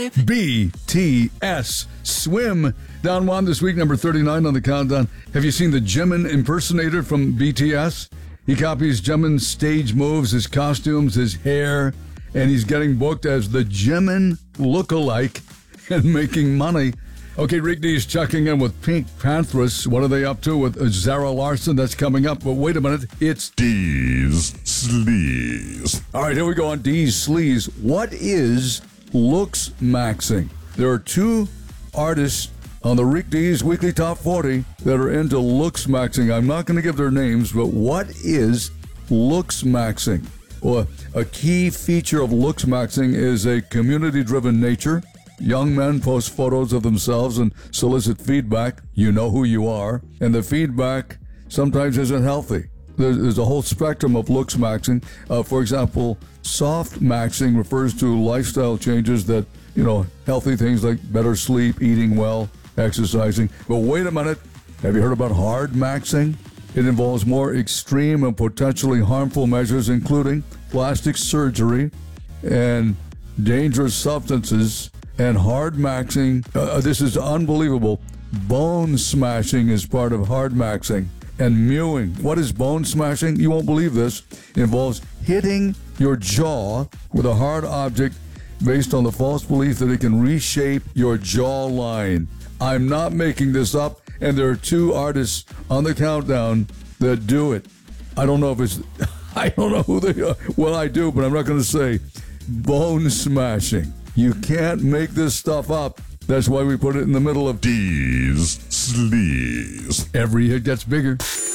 BTS. Swim. Down one this week, number 39 on the countdown. Have you seen the Jimin impersonator from BTS? He copies Jimin's stage moves, his costumes, his hair, and he's getting booked as the Jimin lookalike and making money. Okay, Rick D's checking in with Pink Panthers. What are they up to with Zara Larsson? That's coming up. But wait a minute. It's D's Sleaze. All right, here we go on D's Sleaze. What is looks maxing? There are two artists on the Rick D's Weekly Top 40 that are into looks maxing. I'm not going to give their names, but what is looks maxing? Well, a key feature of looks maxing is a community-driven nature. Young men post photos of themselves and solicit feedback. You know who you are. And the feedback sometimes isn't healthy. There's a whole spectrum of looks maxing. For example, soft maxing refers to lifestyle changes that, healthy things like better sleep, eating well, exercising. But wait a minute. Have you heard about hard maxing? It involves more extreme and potentially harmful measures, including plastic surgery and dangerous substances. And hard maxing, this is unbelievable. Bone smashing is part of hard maxing. And mewing. What is bone smashing? You won't believe this. It involves hitting your jaw with a hard object based on the false belief that it can reshape your jawline. I'm not making this up, and there are two artists on the countdown that do it. I don't know who they are. Well, I do, but I'm not going to say. Bone smashing. You can't make this stuff up. That's why we put it in the middle of D's Sleaze. Every hit gets bigger.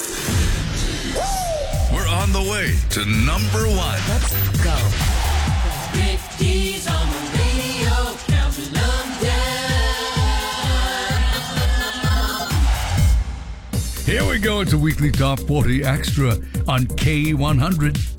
We're on the way to number one. Let's go. Rick D's on the radio, counting them down. Here we go. It's a weekly Top 40 Extra on K100.